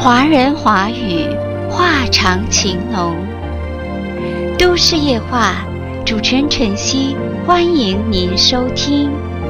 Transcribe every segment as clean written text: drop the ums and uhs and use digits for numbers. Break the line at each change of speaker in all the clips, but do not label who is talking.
华人华语，话长情浓。都市夜话，主持人晨曦，欢迎您收听。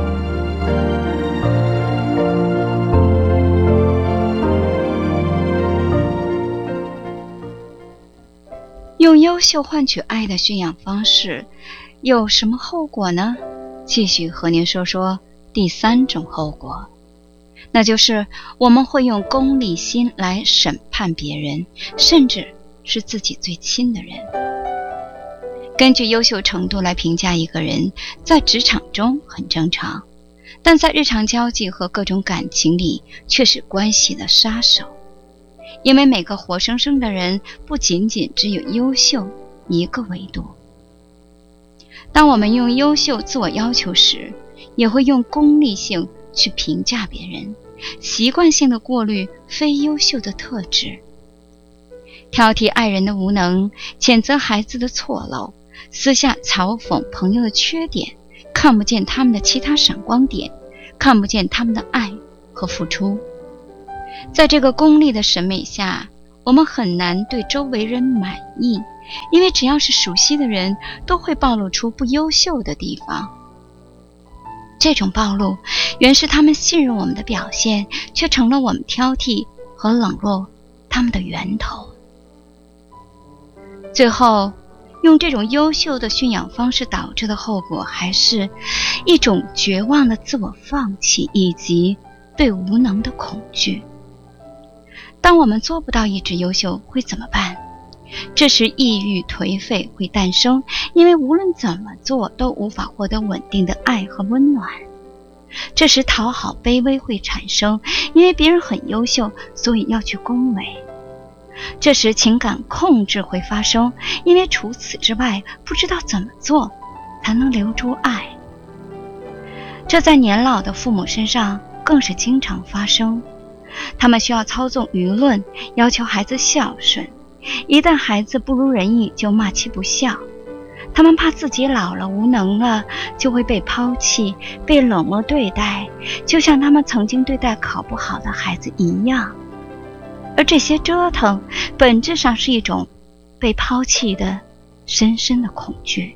用优秀换取爱的驯养方式有什么后果呢？继续和您说说第三种后果，那就是我们会用功利心来审判别人，甚至是自己最亲的人。根据优秀程度来评价一个人，在职场中很正常，但在日常交际和各种感情里却是关系的杀手。因为每个活生生的人不仅仅只有优秀一个维度。当我们用优秀自我要求时，也会用功利性去评价别人，习惯性的过滤非优秀的特质，挑剔爱人的无能，谴责孩子的错漏，私下嘲讽朋友的缺点，看不见他们的其他闪光点，看不见他们的爱和付出。在这个功利的审美下，我们很难对周围人满意，因为只要是熟悉的人，都会暴露出不优秀的地方。这种暴露原是他们信任我们的表现，却成了我们挑剔和冷落他们的源头。最后，用这种优秀的驯养方式导致的后果，还是一种绝望的自我放弃，以及对无能的恐惧。当我们做不到一直优秀，会怎么办？这时抑郁颓废会诞生，因为无论怎么做都无法获得稳定的爱和温暖。这时讨好卑微会产生，因为别人很优秀，所以要去恭维。这时情感控制会发生，因为除此之外不知道怎么做才能留住爱。这在年老的父母身上更是经常发生。他们需要操纵舆论，要求孩子孝顺，一旦孩子不如人意就骂其不孝。他们怕自己老了无能了，就会被抛弃，被冷漠对待，就像他们曾经对待考不好的孩子一样。而这些折腾本质上是一种被抛弃的深深的恐惧。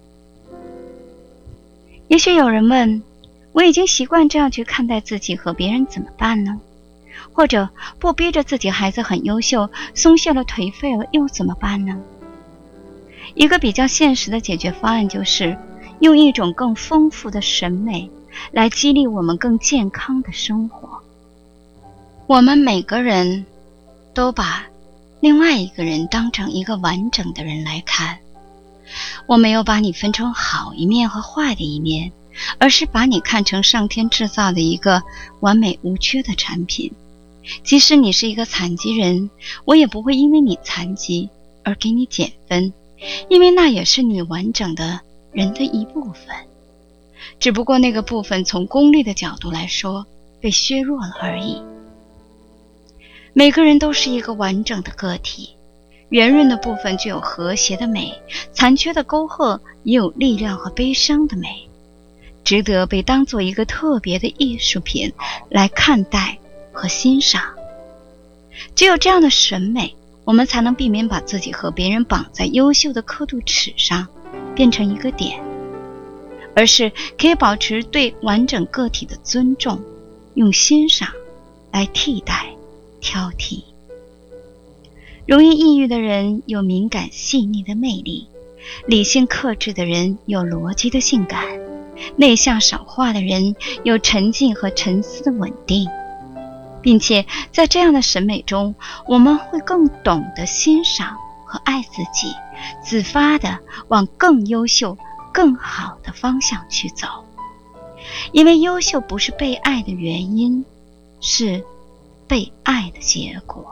也许有人问，我已经习惯这样去看待自己和别人，怎么办呢？或者不逼着自己孩子很优秀，松懈了颓废了，又怎么办呢？一个比较现实的解决方案，就是用一种更丰富的审美来激励我们更健康的生活。我们每个人都把另外一个人当成一个完整的人来看，我没有把你分成好一面和坏的一面，而是把你看成上天制造的一个完美无缺的产品。即使你是一个残疾人，我也不会因为你残疾而给你减分，因为那也是你完整的人的一部分，只不过那个部分从功利的角度来说被削弱了而已。每个人都是一个完整的个体，圆润的部分具有和谐的美，残缺的沟壑也有力量和悲伤的美，值得被当作一个特别的艺术品来看待和欣赏。只有这样的审美，我们才能避免把自己和别人绑在优秀的刻度尺上，变成一个点，而是可以保持对完整个体的尊重，用欣赏来替代挑剔。容易抑郁的人有敏感细腻的魅力，理性克制的人有逻辑的性感，内向少话的人有沉静和沉思的稳定。并且在这样的审美中，我们会更懂得欣赏和爱自己，自发地往更优秀更好的方向去走。因为优秀不是被爱的原因，是被爱的结果。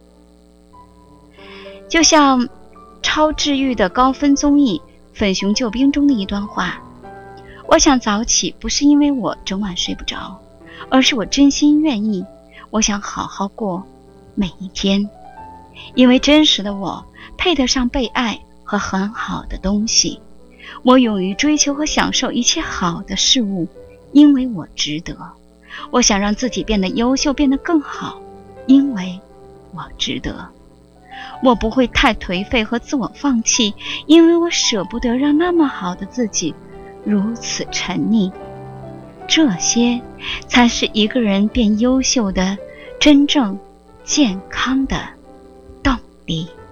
就像超治愈的高分综艺《粉熊救兵》中的一段话，我想早起不是因为我整晚睡不着，而是我真心愿意，我想好好过每一天，因为真实的我配得上被爱和很好的东西，我勇于追求和享受一切好的事物，因为我值得。我想让自己变得优秀，变得更好，因为我值得。我不会太颓废和自我放弃，因为我舍不得让那么好的自己如此沉溺。这些才是一个人变优秀的真正健康的动力。